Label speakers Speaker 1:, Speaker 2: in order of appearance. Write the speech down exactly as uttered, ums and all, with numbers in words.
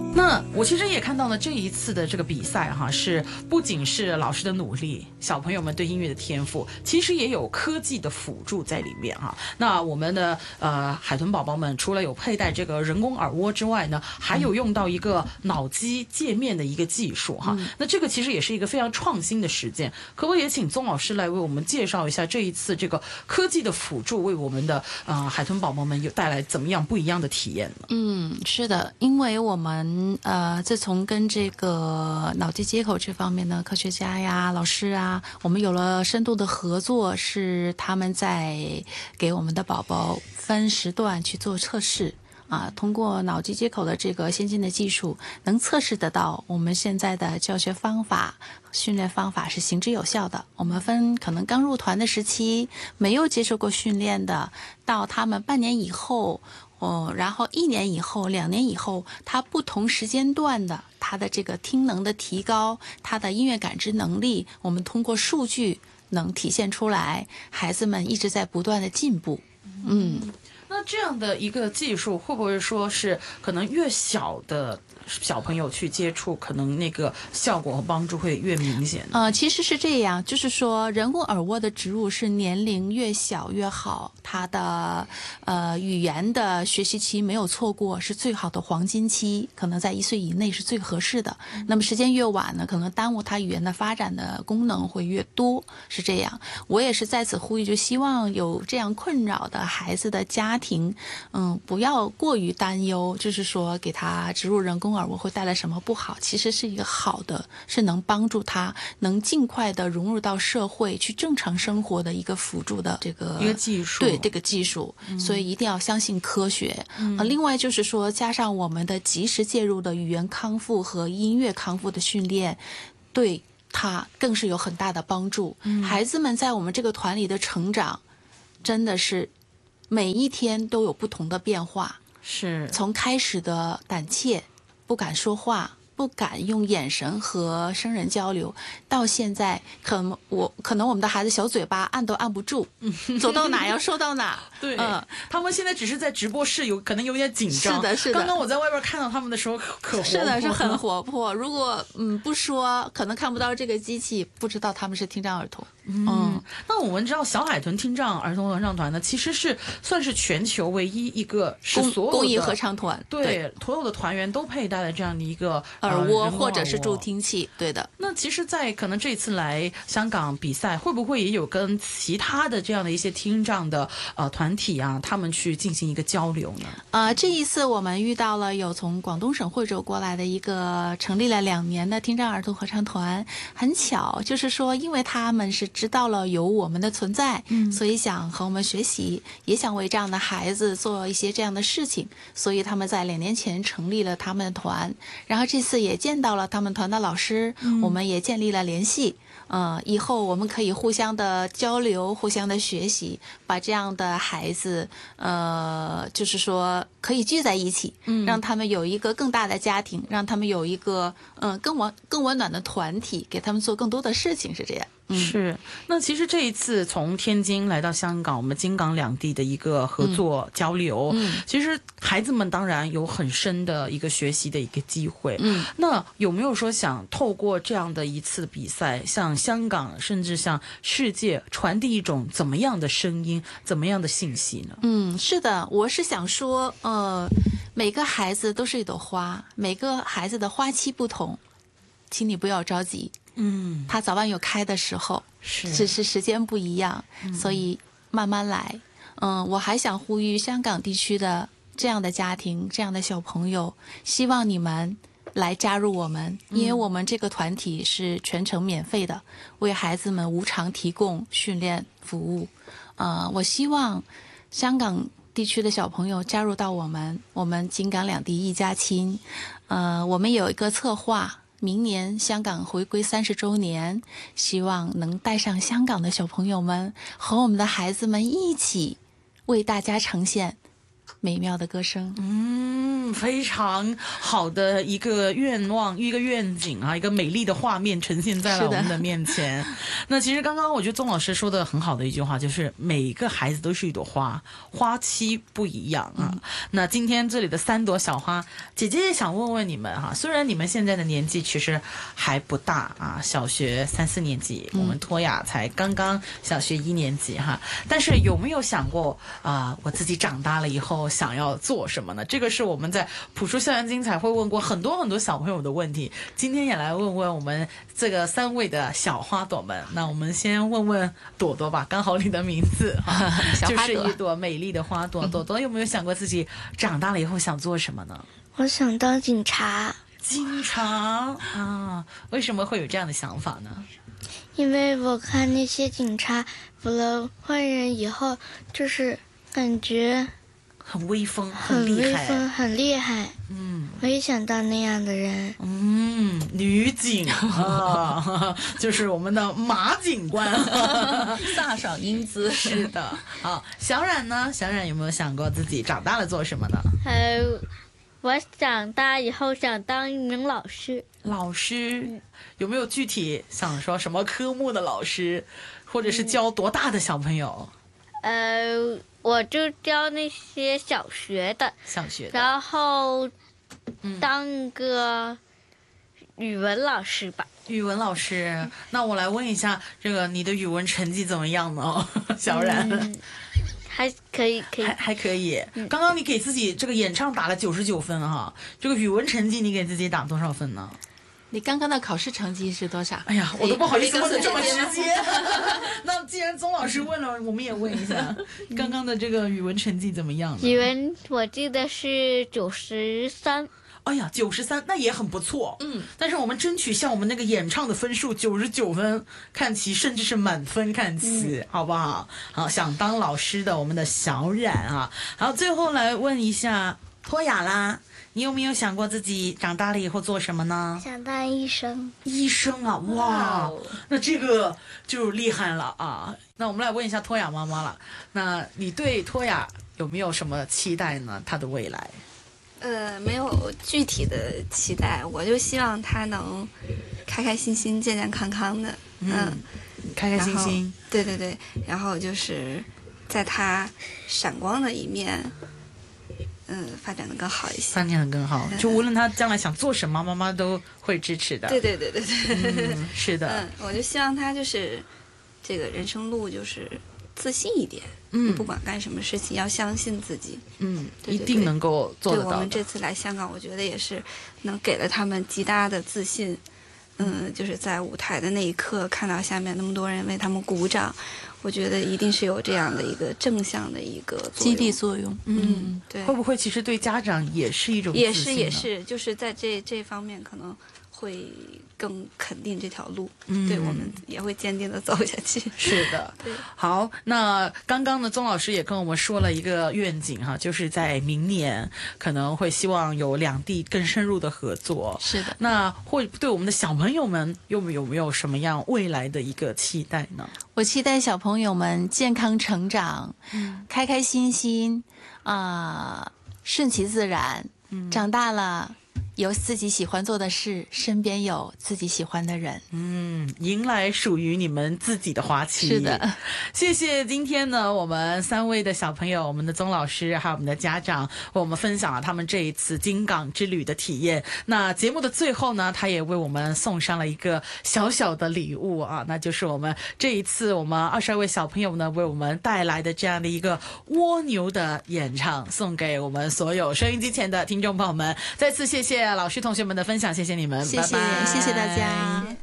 Speaker 1: 那我其实也看到了这一次的这个比赛哈，是不仅是老师的努力，小朋友们对音乐的天赋，其实也有科技的辅助在里面哈。那我们的呃海豚宝宝们除了有佩戴这个人工耳蜗之外呢，还有用到一个脑机界面的一个技术哈。嗯、那这个其实也是一个非常创新的实践，可不可以也请宗老师来为我们介绍一下这一次这个科技的辅助为我们的呃海豚宝宝们有带来怎么样不一样的体验呢？
Speaker 2: 嗯，是的，因为我们呃，自从跟这个脑机接口这方面的科学家呀、老师啊，我们有了深度的合作，是他们在给我们的宝宝分时段去做测试啊，通过脑机接口的这个先进的技术，能测试得到我们现在的教学方法、训练方法是行之有效的。我们分可能刚入团的时期，没有接受过训练的，到他们半年以后。哦，然后一年以后、两年以后，他不同时间段的他的这个听能的提高，他的音乐感知能力，我们通过数据能体现出来，孩子们一直在不断的进步。嗯，
Speaker 1: 那这样的一个技术，会不会说是可能越小的小朋友去接触，可能那个效果和帮助会越明显？
Speaker 2: 呃，其实是这样，就是说人工耳蜗的植入是年龄越小越好，它的呃语言的学习期没有错过，是最好的黄金期，可能在一岁以内是最合适的。嗯、那么时间越晚呢，可能耽误他语言的发展的功能会越多，是这样。我也是在此呼吁，就希望有这样困扰的孩子的家庭，嗯，不要过于担忧，就是说给他植入人工耳蜗会带来什么不好，其实是一个好的，是能帮助他能尽快的融入到社会去正常生活的一个辅助的这个
Speaker 1: 一个技术，
Speaker 2: 对这个技术、嗯、所以一定要相信科学、嗯呃、另外就是说加上我们的及时介入的语言康复和音乐康复的训练，对他更是有很大的帮助、嗯、孩子们在我们这个团里的成长真的是每一天都有不同的变化，
Speaker 1: 是
Speaker 2: 从开始的胆怯不敢说话，不敢用眼神和生人交流，到现在可能我可能我们的孩子小嘴巴按都按不住，走到哪要说到哪。
Speaker 1: 对、嗯，他们现在只是在直播室有可能有点紧张。
Speaker 2: 是的，是的。
Speaker 1: 刚刚我在外边看到他们的时候可活泼，
Speaker 2: 是的，是很活泼。如果嗯不说，可能看不到这个机器，不知道他们是听障儿童。
Speaker 1: 嗯，嗯那我们知道小海豚听障儿童合唱团呢，其实是算是全球唯一一个是所有的
Speaker 2: 公益合唱团，
Speaker 1: 对，对所有的团员都佩戴了这样的一个
Speaker 2: 耳蜗、呃、或者是助听器，对的。
Speaker 1: 那其实，在可能这次来香港比赛，会不会也有跟其他的这样的一些听障的呃团体啊，他们去进行一个交流呢？
Speaker 2: 呃，这一次我们遇到了有从广东省惠州过来的一个成立了两年的听障儿童合唱团，很巧，就是说，因为他们是知道了有我们的存在，嗯，所以想和我们学习，也想为这样的孩子做一些这样的事情，所以他们在两年前成立了他们的团，然后这次也见到了他们团的老师，嗯、我们也建立了联系。呃，以后我们可以互相的交流，互相的学习，把这样的孩子，呃，就是说可以聚在一起，嗯，让他们有一个更大的家庭，让他们有一个嗯、呃、更温更温暖的团体，给他们做更多的事情，是这样。嗯、
Speaker 1: 是，那其实这一次从天津来到香港，我们京港两地的一个合作交流，嗯，其实孩子们当然有很深的一个学习的一个机会，嗯，那有没有说想透过这样的一次比赛，向香港甚至向世界传递一种怎么样的声音，怎么样的信息呢？
Speaker 2: 嗯，是的，我是想说，呃，每个孩子都是一朵花，每个孩子的花期不同，请你不要着急。嗯，它早晚有开的时候，是只是时间不一样，嗯、所以慢慢来。嗯，我还想呼吁香港地区的这样的家庭、这样的小朋友，希望你们来加入我们，因为我们这个团体是全程免费的，为孩子们无偿提供训练服务。呃，我希望香港地区的小朋友加入到我们，我们京港两地一家亲。呃，我们有一个策划。明年香港回归三十周年，希望能带上香港的小朋友们和我们的孩子们一起为大家呈现美妙的歌声。
Speaker 1: 嗯，非常好的一个愿望，一个愿景啊，一个美丽的画面呈现在了我们的面前。那其实刚刚我觉得宗老师说的很好的一句话，就是每一个孩子都是一朵花，花期不一样啊。嗯、那今天这里的三朵小花，姐姐也想问问你们哈、啊，虽然你们现在的年纪其实还不大啊，小学三四年级，我们托雅才刚刚小学一年级哈，但是有没有想过啊、呃，我自己长大了以后想要做什么呢？这个是我们在朴树校园精彩会问过很多很多小朋友的问题，今天也来问问我们这个三位的小花朵们。那我们先问问朵朵吧，刚好你的名字就是一朵美丽的花朵。朵朵有没有想过自己长大了以后想做什么呢？
Speaker 3: 我想当警察。
Speaker 1: 警察啊，为什么会有这样的想法呢？
Speaker 3: 因为我看那些警察捕了坏人以后，就是感觉
Speaker 1: 很威风，
Speaker 3: 很
Speaker 1: 厉害，
Speaker 3: 威风，很厉害。
Speaker 1: 嗯，
Speaker 3: 我也想当那样的人。
Speaker 1: 嗯，女警啊，就是我们的马警官，
Speaker 2: 飒爽英姿。
Speaker 1: 是的。好，小冉呢？小冉有没有想过自己长大了做什么呢？
Speaker 4: 呃，我长大以后想当一名老师。
Speaker 1: 老师有没有具体想说什么科目的老师，或者是教多大的小朋友？
Speaker 4: 呃，我就教那些小学的，
Speaker 1: 小学的，
Speaker 4: 然后当一个语文老师吧。
Speaker 1: 语文老师，那我来问一下，这个你的语文成绩怎么样呢？小冉、
Speaker 4: 嗯、还可以，可以，
Speaker 1: 还还可以。刚刚你给自己这个演唱打了九十九分哈，这个语文成绩你给自己打多少分呢？
Speaker 2: 你刚刚的考试成绩是多少？
Speaker 1: 哎呀，我都不好意思问的这么直接。那既然宗老师问了，我们也问一下，刚刚的这个语文成绩怎么样呢？
Speaker 4: 语文我记得是九十三。
Speaker 1: 哎呀，九十三，那也很不错。嗯，但是我们争取像我们那个演唱的分数九十九分看齐，甚至是满分看齐，嗯、好不好？好，想当老师的我们的小冉啊，好，最后来问一下托雅啦。你有没有想过自己长大了以后做什么呢？
Speaker 3: 想当医生。
Speaker 1: 医生啊，哇，那这个就厉害了啊！那我们来问一下托雅妈妈了，那你对托雅有没有什么期待呢？她的未来？
Speaker 5: 呃，没有具体的期待，我就希望她能开开心心、健健康康的，嗯，嗯
Speaker 1: 开开心心。
Speaker 5: 对对对，然后就是在她闪光的一面。嗯，发展的更好一些，
Speaker 1: 发展的更好，就无论他将来想做什么，妈妈都会支持的。
Speaker 5: 对对对对对，
Speaker 1: 嗯，是的。
Speaker 5: 嗯，我就希望他就是这个人生路就是自信一点，
Speaker 1: 嗯，
Speaker 5: 不管干什么事情要相信自己，
Speaker 1: 嗯，
Speaker 5: 对对对
Speaker 1: 一定能够做得到的。
Speaker 5: 对，我们这次来香港，我觉得也是能给了他们极大的自信。嗯，就是在舞台的那一刻，看到下面那么多人为他们鼓掌，我觉得一定是有这样的一个正向的一个
Speaker 2: 激励作用。
Speaker 5: 嗯，对。
Speaker 1: 会不会其实对家长也是一种
Speaker 5: 也是也是，就是在这这方面可能会更肯定这条路，嗯、对我们也会坚定的走下去。
Speaker 1: 是的，
Speaker 5: 对。
Speaker 1: 好，那刚刚呢，宗老师也跟我们说了一个愿景哈，就是在明年可能会希望有两地更深入的合作。
Speaker 2: 是的。
Speaker 1: 那会对我们的小朋友们有有没有什么样未来的一个期待呢？
Speaker 2: 我期待小朋友们健康成长，嗯、开开心心啊、呃，顺其自然，嗯、长大了。有自己喜欢做的事，身边有自己喜欢的人，
Speaker 1: 嗯，迎来属于你们自己的花期。
Speaker 2: 是的，
Speaker 1: 谢谢今天呢，我们三位的小朋友，我们的宗老师还有我们的家长，为我们分享了他们这一次金港之旅的体验。那节目的最后呢，他也为我们送上了一个小小的礼物啊，那就是我们这一次我们二十二位小朋友呢为我们带来的这样的一个蜗牛的演唱，送给我们所有收音机前的听众朋友们。再次谢谢老师同学们的分享，谢谢你们，
Speaker 2: 谢谢，
Speaker 1: 拜拜，
Speaker 2: 谢谢大家。